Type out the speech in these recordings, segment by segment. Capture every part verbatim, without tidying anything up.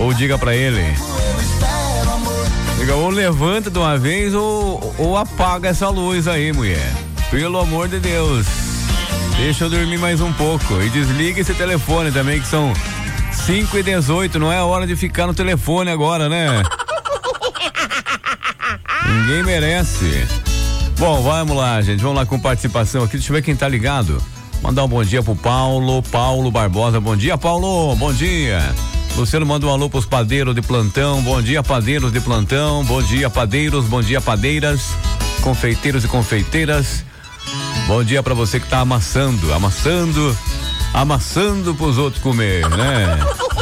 Ou diga pra ele. Diga, ou levanta de uma vez ou, ou apaga essa luz aí, mulher. Pelo amor de Deus. Deixa eu dormir mais um pouco. E desliga esse telefone também, que são cinco e dezoito. Não é hora de ficar no telefone agora, né? Ninguém merece. Bom, vamos lá, gente. Vamos lá com participação aqui. Deixa eu ver quem tá ligado. Mandar um bom dia pro Paulo. Paulo Barbosa. Bom dia, Paulo. Bom dia. Luciano manda um alô pros padeiros de plantão. Bom dia, padeiros de plantão. Bom dia, padeiros. Bom dia, padeiras. Confeiteiros e confeiteiras. Bom dia pra você que tá amassando, amassando, amassando pros outros comer, né?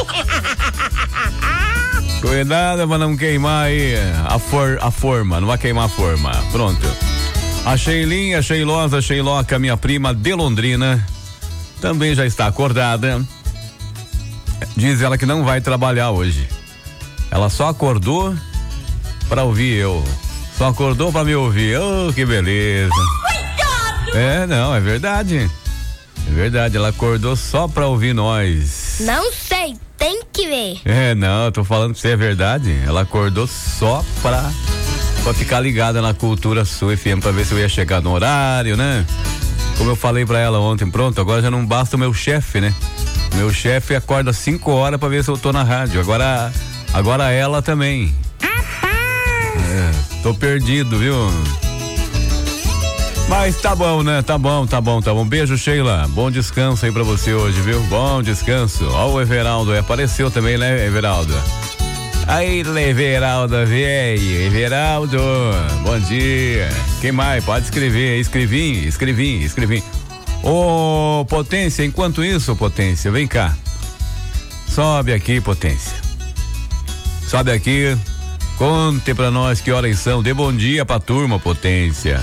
Cuidado pra não queimar aí a, for, a forma, não vai queimar a forma. Pronto. A Sheilinha, a Sheilosa, a Sheiloca, minha prima de Londrina, também já está acordada. Diz ela que não vai trabalhar hoje. Ela só acordou pra ouvir eu. Só acordou pra me ouvir. Oh, que beleza. É, não, é verdade. É verdade, ela acordou só pra ouvir nós. Não sei, tem que ver. É, não, eu tô falando pra você, é verdade. Ela acordou só pra, pra ficar ligada na Cultura Sul F M, pra ver se eu ia chegar no horário, né? Como eu falei pra ela ontem, pronto, agora já não basta o meu chefe, né? Meu chefe acorda cinco horas pra ver se eu tô na rádio. Agora, agora ela também. É, tô perdido, viu? Mas tá bom, né? Tá bom, tá bom, tá bom. Beijo, Sheila. Bom descanso aí pra você hoje, viu? Bom descanso. Ó, o Everaldo apareceu também, né, Everaldo? Aí, Everaldo, veio. Everaldo, bom dia. Quem mais? Pode escrever. Escrevi, escrevi, escrevi. Ô, Potência, enquanto isso, Potência, vem cá. Sobe aqui, Potência. Sobe aqui. Conte pra nós que horas são. Dê bom dia pra turma, Potência.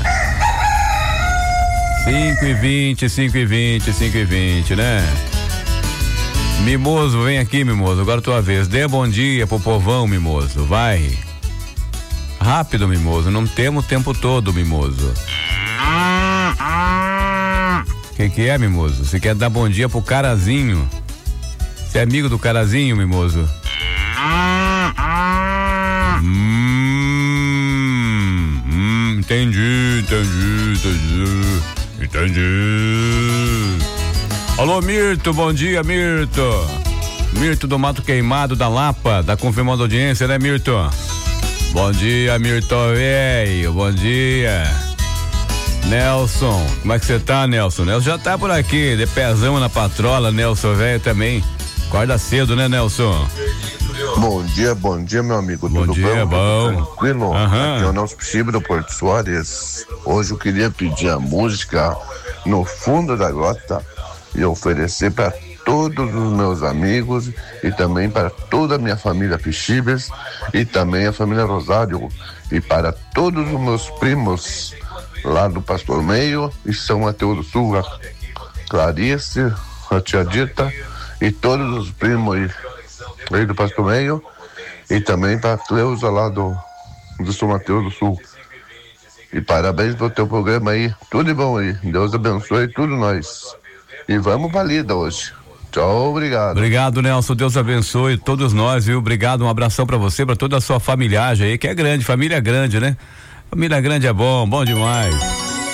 cinco e vinte, cinco e vinte, cinco e vinte, né? Mimoso, vem aqui, Mimoso, agora tua vez. Dê bom dia pro povão, Mimoso, vai. Rápido, Mimoso, não temos o tempo todo, Mimoso. Que que é, Mimoso? Você quer dar bom dia pro Carazinho? Você é amigo do Carazinho, Mimoso? Hum, hum, entendi, entendi, entendi. Entendi. Alô, Mirto, bom dia, Mirto. Mirto do Mato Queimado da Lapa, da confirmando audiência, né, Mirto? Bom dia, Mirto, velho, bom dia. Nelson, como é que você tá, Nelson? Nelson já tá por aqui, de pezão na patrola, Nelson, velho, também. Acorda cedo, né, Nelson? Bom dia, bom dia, meu amigo. Bom Tudo dia, bom? bom. Tranquilo? Uhum. Aqui é o nosso Psibe do Porto Soares. Hoje eu queria pedir a música No Fundo da Grota e oferecer para todos os meus amigos e também para toda a minha família Pixibes e também a família Rosário e para todos os meus primos lá do Pastor Meio e São Mateus do Sul, a Clarice, a tia Dita e todos os primos aí, aí do Pastor Meio e também para a Cleusa lá do, do São Mateus do Sul. E parabéns pelo teu programa aí, tudo de bom aí, Deus abençoe tudo nós. E vamos pra lida hoje. Tchau, obrigado. Obrigado, Nelson, Deus abençoe todos nós, viu? Obrigado, um abração pra você, pra toda a sua familiagem aí, que é grande, família grande, né? Família grande é bom, bom demais.